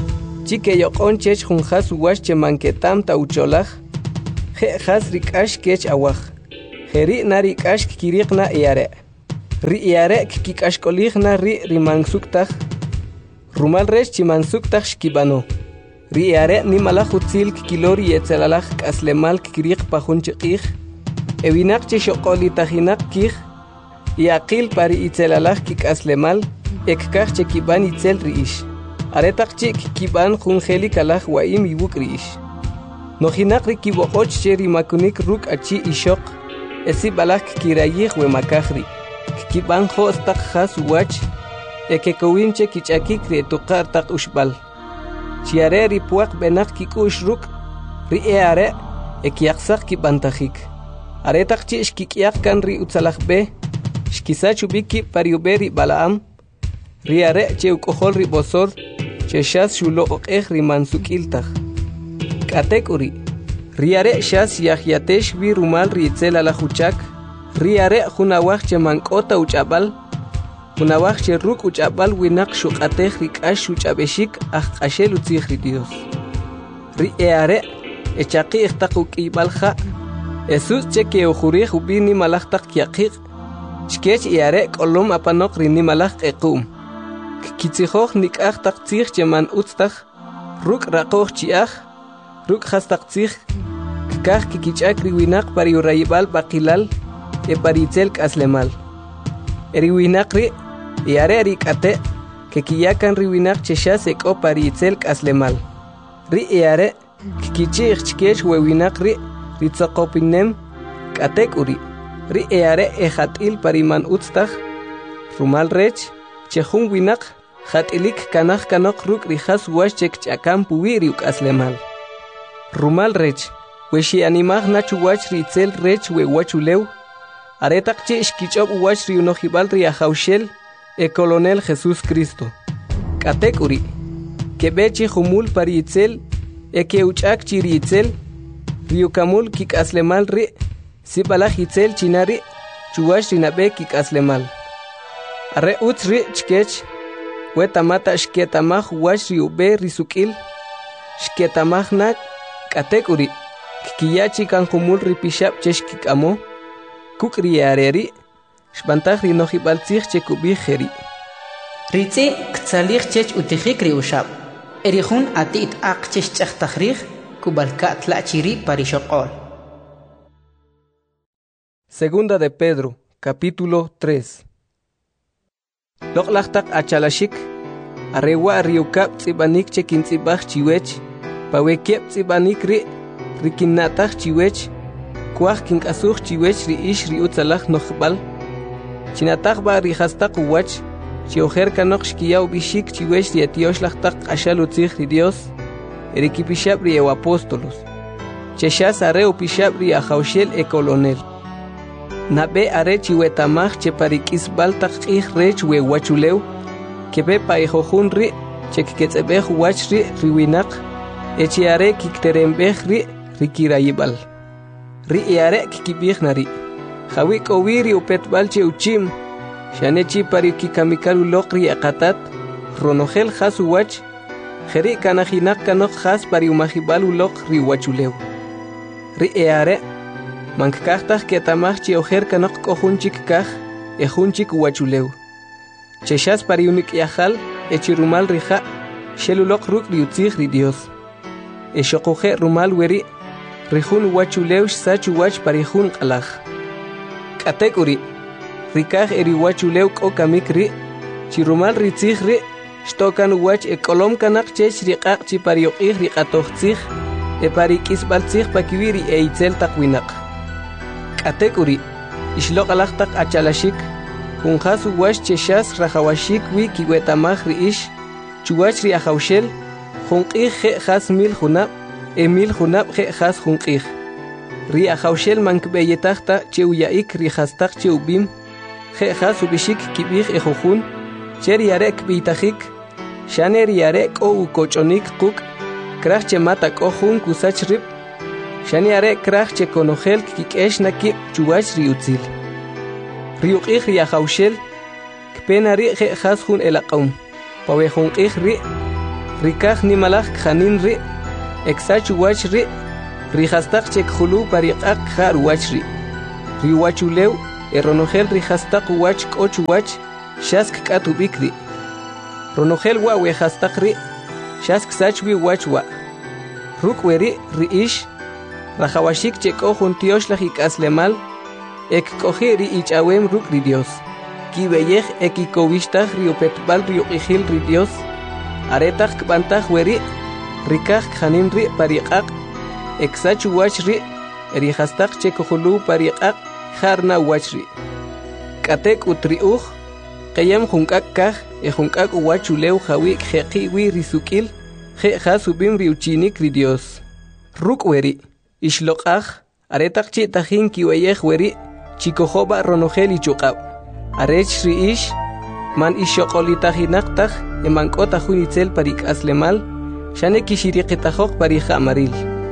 Speaker 2: Chike yoqon chech jun has wash che manketam ta ucholaj. Je has rikash kech awaj. Jeri na rikash kiriqna iare. Ri iare kikash kolijna ri rimansuktaj. Rumal resh chimansuktaj shkibano. Ri iare ni malajutzil kilori etzelalaj kaslemal kiriq pajun chiqij. Evinak che shoqoli tajinak kij. Iaqil pari itzelalaj kikaslemal. Ekkaj che kiban itzel riish. Aretak chik kiban jungeli kalaj waim ibuk riish. Nojinak rikibojoch che rimakunik ruk achi ishok. Esi balak kirayih we makajri. Kiban hostak has wach. Eke kowinche kichakik re tukar tak ushbal. Chiare ripuak benak kikush ruk. Ri eare ekiaksak kibantajik. Aretak chish kikiak kan ri utsalak be. Shkisachu biki pariuberi balaam. Ri are che ukohol ri bosor. Che shas shulo okej ri mansukiltaj. Katek uri. Riare shas yahyatesh vi rumal rietzel ala huchak. Riare junawaj che mankota uchabal. Junawaj che ruk uchabal winak shukatej rikash uchabeshik aj ashel utzij Dios. Riare echaki ikhtakuk ibalja. Jesus che ke ujurij ubini malajtak yakik. Chkech iare kolom apanok rini malaj ekum. Kitzijoj nikaj tak tzij che man utztaj. Ruk rakoj chiaj. Ruk hastak tzij. Kaj kikichak riwinak pari urayibal bakilal. E paritzel kaslemal. Eriwinak ri. Iare rikate. Que kiyakan riwinak cheshas eko paritzel kaslemal. Ri iare. Kikichij chkech wewinak ri. Ritzakopinem. Katek uri. Ri iare ejatil pariman utztaj. Rumal rech. Chehun winak. Jatilik kanaj kanok ruk rijas washchek chakam puwiri kaslemal. Rumal rech. Weshi animaj nachu wach ritzel rech we wachulew. Aretak che shkichob wach ri unojibal ri ajaushel. E colonel Jesús Cristo. Katek uri. Kebechi humul paritzel. E ke uchak chiritzel. Riukamul kik aslemal ri. Sibalaj itzel chinari. Chuwash rinabe kik aslemal. Arre utz ri chkech. Wetamata shketamaj wach ri ube risukil. Shketamaj nak. Katek uri. Kiyachi kan humul ripishab cheshkikamo. Kukri areri. Shbantaj rinojibal tzij chekubi jeri.
Speaker 3: Ritzi ktzalij chech utijik ri ushab. Erihun atit ak chech chachtajrij. Kubalka tlachiri parishokol.
Speaker 2: Segunda de Pedro, capítulo tres. Loklachtak achalashik. Arewa riukap tzibanik chekintzibaj chiwech. Pawekiep tzibanik ri. Rikinatach chiwech. Kuaj kinkasuj chiwech ri ish ri utzalaj nojbal. Chinataj ba rihastak uwach. Chiojer kanok shkiyaw bishik chiwech ri etioshlachtak ashal utzij ri Dios. Erikipishab ri ew apóstolos. Cheshas are upishab ri ajaushel e colonel. Nabe are chiwetamaj che parikis baltak ij rech we wachulew. Kebe pa ejojun ri. Chekketzebej wach ri riwinak. Echiare kikterembej ri. Rikirayibal. Ri iare kikibij nari. Jawik owiri upetbal che uchim. Shanechi pari kikamikal ulok ri akatat. Ronogel has uwach. Jeri kanajinak kanok has pari umajibal ulok ri wachulew. Ri iare. Mankaktaj ketamaj che ojer kanok kohunchik kaj. Ejunchik wachulew. Cheshas pari unik yajal. Echirumal rija. Shelulok ruk ri utzij ri Dios. Eshokoje rumal weri. Rijun wachulew sachu wach parijun kalaj. Katek uri. Rikaj eri wachulew kokamik ri. Chirumal ritzij ri. Shtokan wach e kolom kanak chech riqaq chi pariyokij riqatoj tzij. E parikisbal tzij pakiwiri e itzel takwinak. Katek uri. Ishlok alajtak achalashik. Kunjas wach cheshas rajawashik wi kiwetamaj ri ish. Chuwach ri ajaushel. Junqij je jas mil junab. Emil junab je jas junqij. Ri ajaushel mankbeyetajta che uyaik ri jastak che ubim. Je jas ubishik kibij ejojun. Che riarek bitajik. Shane riarek o ukochonik kuk. Kraj che mata kohun kusach rib. Shane arek kraj che konojel kikesh nakib chuwach ri utzil. Ri uqij ri ajaushel. Kpena ri je jas jun elaqaum. Pawe junqij ri. rikaj nimalaj khanin ri exach wach ri rijastaq chek khulu pariqaq khar wach ri riwachulew eronogel rijastaq wach koch wach shask katu bikri ronogel wa we hastaq ri shask sachwi wach wa rukweri riish rajawashik cheko juntiosh lajik aslemal ek kohi ri ichawem ruk ri Dios kibeyej ekikowishtag ri opetbal ri ijil ri Dios aretag kbantag weri rikaj khanin ri pariqaq exach wach ri rijastaq cheko khulu pariqaq kharna wach ri katek utriuj qayam junkak kaj e junkak wachulew jawi kheqi wi risukil khe khasubim ri uchinik ri Dios ruk weri ishloqaj aretaq chi tajin kiweyej weri chikojoba ronogel ichuqab arech ri ish man ishoqolitajinaqtaj emankota junitzel parik aslemal shane kishiriqitajok parija amaril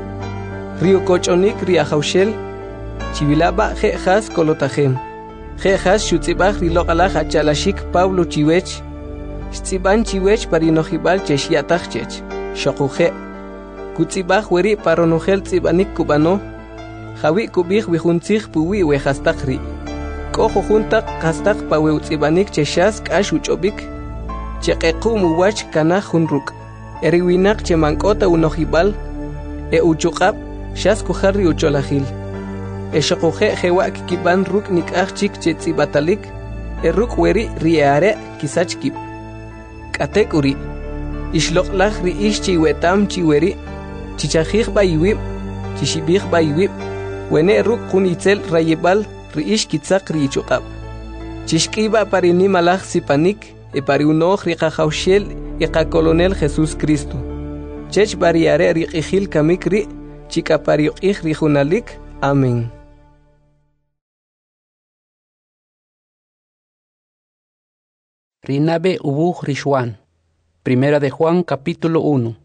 Speaker 2: rio kochonik riajaushel chivilaba jejas kolotajem jejas shutzibaj riloqalaj achalashik Pablo chiwech shtsiban chiwech parinojibal cheshiatajchech shoquje kutzibaj weri paronogel tzibanik kubano jawi kubij wijuntzij puwi wejastaqri kojo juntaq qastaq pawe tzibanik cheshas k'ax uch'obik cheqequ muwach kanaj junruk eriwinaq chemank'ota unojibal e uchuqab shas kujar ri ucholajil e xoquje jewa kikiban ruk nik'aj chik chetzibatalik e ruk weri riare kisach kib k'atek uri ixloqlaj ri ix chiwetam chiweri chichajij bayiwib chixibij bayiwib wene ruk junitzel rayibal riish kitzaq ri ichuqab chishkiba parini malaj sipanik e pari unoj riqajawshel iqa colonel Jesús Cristo chech bariare riqijil kamik ri chika pariqij rijunalik amén.
Speaker 4: Rinabe ubuj Rishwan. Primera de Juan capítulo uno.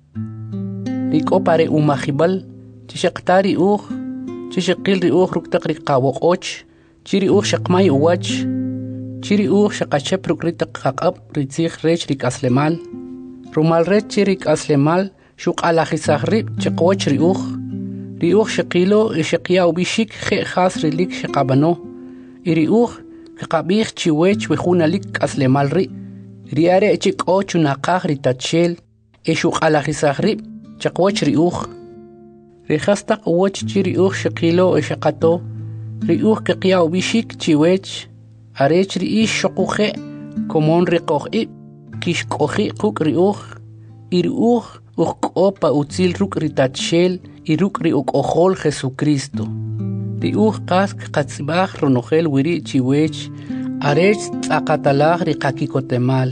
Speaker 4: Riko pare umajibal chishaqtari uj chishaqil ri uj ruktaq riqawoqoch chiri uj shaqmay uwach chiri uj shaqachep rukritaq qaqab ritzij rech rikaslemal rumal rech chirik aslemal shuqalajisaj rib chiqwoch ri uj ri uj shaqilo ishaqya ubishik je khas rilik shaqabano iri uj qaqabij chiwech wejunalik aslemal ri riare chiqoch unaqaj ritachel ishuqalajisaj rib chiqwoch ri uj Rijastaq uwach chiri uj shaqilo e shaqato ri uj qiqya ubishik chiwech arech ri ish shoquje komon riqoj ib kishqoji quk ri uj iri uj uj qopa utzil ruk ritachel i ruk ri uqojol Jesucristo ri uj qask qatzibaj ronogel wiri chiwech arech tzaqatalaj ri qakikotemal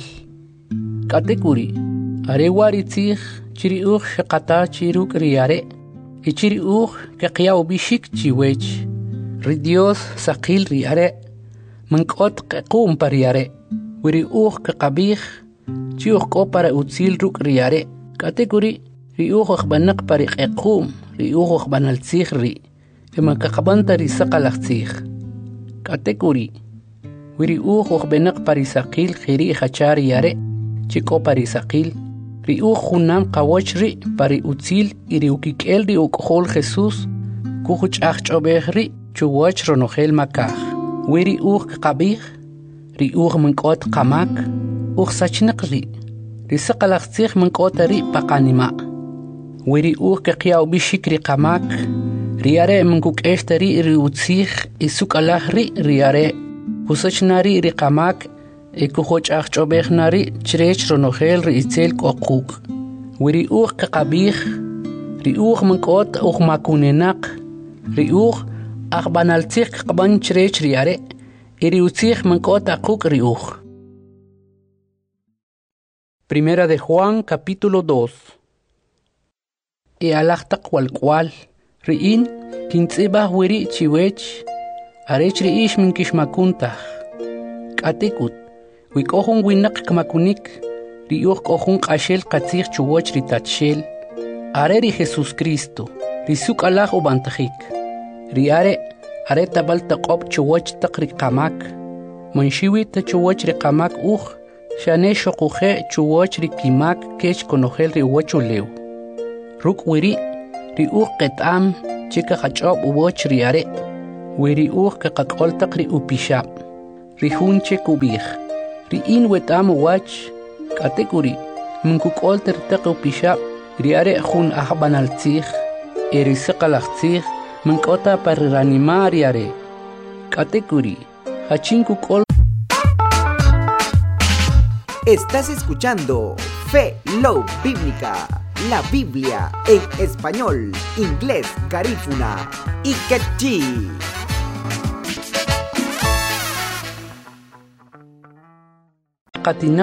Speaker 4: katekuri are wari tzij chiri uj shaqata chiruk ri are Ichiri uj qiqya ubishik chiwech ri Dios saqil ri are mank'ot qequm pari are wiri uj qiqabij chi uj k'o para utzil ruk' ri are k'atekuri ri uj ujbanaq pari qequm ri uj ujbanal tzij ri ema qaqbanta ri saqalaj tzij k'atekuri wiri uj ujbenaq pari saqil qiri jachar ri are chi k'o pari saqil ri uj junam qawoch ri pari utzil iri ukik'el ri uk'jol Jesús kujuch'aj ch'obej ri chuwach ronogel makaj wiri uj qabij ri uj mank'ot qamak uj sachnaq ri ri saqalaj tzij mank'ot ri paqanima wiri uj qiqya ubishik ri qamak ri are mankuk'ext ri ri utzij isuk'alaj ri ri are kusachna ri ri qamak e kujoch'aj ch'obej nari chirech ronogel ri itzel k'oquk wiri uj qaqabij ri uj mank'ot uj makunenaq ri uj aqbanal tzij qaqban chirech ri are e ri utzij mank'ot aquk ri uj. Primera de Juan capítulo dos. E alajtaq walq'wal ri'in kintz'ibaj wiri chiwech arech ri ix minkixmakuntaj k'atikut wik'ojun winaq kmakunik ri uj k'ojun q'axel qatzij chuwoch ri tachel are ri Jesucristo ri suk'alaj ubantajik ri are are tabal taq'ob chuwoch taq ri qamak manxiwi ta chuwoch ri qamak uj Shane shokuhe chuwoch ri kimak kech konohel ri uwachulew. Ruk wiri ri uq ketam chika hachob uwoch ri are. Wiri uq ke kakoltak ri upishab. Ri hunche kubih. Ri in wetam uwach katekuri. Munkuk tak upishab. Ri are hun ahbanal tzich. Eri sekalach tzich. Munkota parranimar ri are. Katekuri. Hachinku kol.
Speaker 5: Estás escuchando Fe Love Bíblica, la Biblia en español, inglés, garífuna y quechí.
Speaker 4: Katina